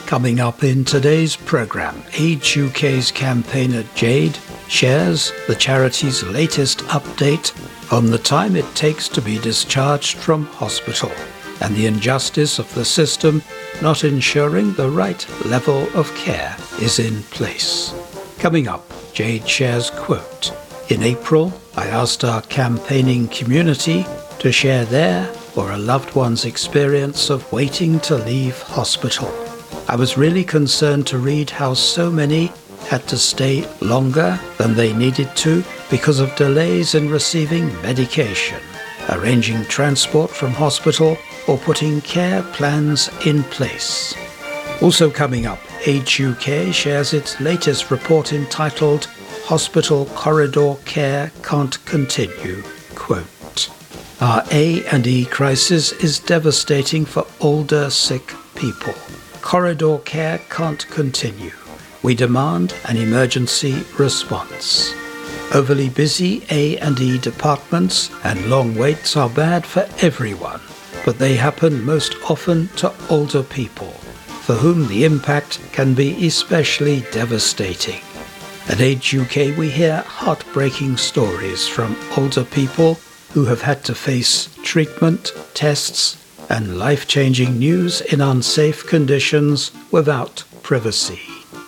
Coming up in today's programme, Age UK's campaigner Jade shares the charity's latest update on the time it takes to be discharged from hospital and the injustice of the system not ensuring the right level of care is in place. Coming up, Jade shares, quote, "In April, I asked our campaigning community to share their or a loved one's experience of waiting to leave hospital. I was really concerned to read how so many had to stay longer than they needed to because of delays in receiving medication, arranging transport from hospital, or putting care plans in place." Also coming up, Age UK shares its latest report entitled "Hospital Corridor Care Can't Continue." Quote, "Our A&E crisis is devastating for older, sick people. Corridor care can't continue. We demand an emergency response. Overly busy A&E departments and long waits are bad for everyone, but they happen most often to older people, for whom the impact can be especially devastating. At Age UK, we hear heartbreaking stories from older people who have had to face treatment, tests, and life-changing news in unsafe conditions without privacy."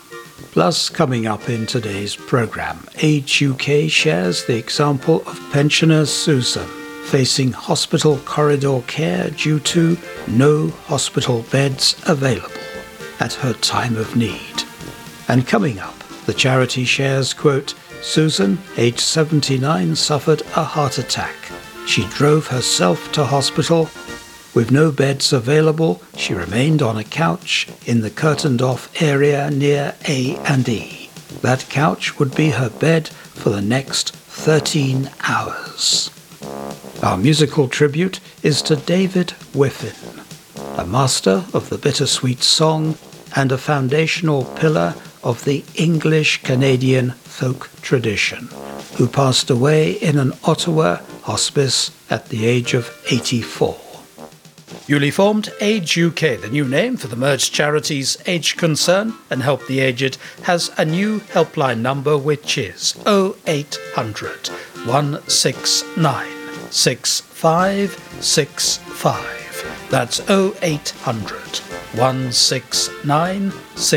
Plus, coming up in today's programme, Age UK shares the example of pensioner Susan facing hospital corridor care due to no hospital beds available at her time of need. And coming up, the charity shares, quote, "Susan, age 79, suffered a heart attack. She drove herself to hospital. With no beds available, she remained on a couch in the curtained-off area near A&E. That couch would be her bed for the next 13 hours. Our musical tribute is to David Whiffin, a master of the bittersweet song and a foundational pillar of the English-Canadian folk tradition, who passed away in an Ottawa hospice at the age of 84. Newly formed Age UK, the new name for the merged charities Age Concern and Help the Aged, has a new helpline number which is 0800 169 6565. That's 0800 169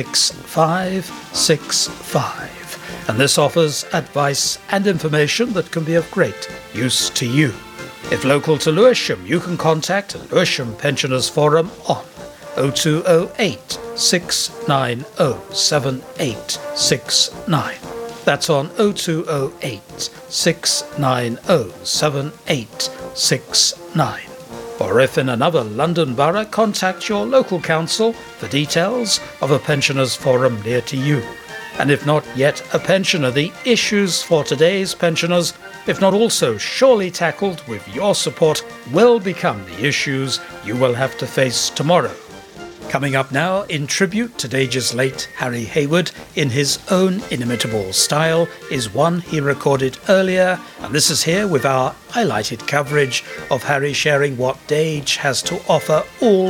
6565. And this offers advice and information that can be of great use to you. If local to Lewisham, you can contact Lewisham Pensioners Forum on 0208 690 7869. That's on 0208 690 7869. Or if in another London borough, contact your local council for details of a pensioners forum near to you. And if not yet a pensioner, the issues for today's pensioners, if not also surely tackled with your support, will become the issues you will have to face tomorrow. Coming up now, in tribute to Dage's late Harry Hayward, in his own inimitable style, is one he recorded earlier, and this is here with our highlighted coverage of Harry sharing what Dage has to offer all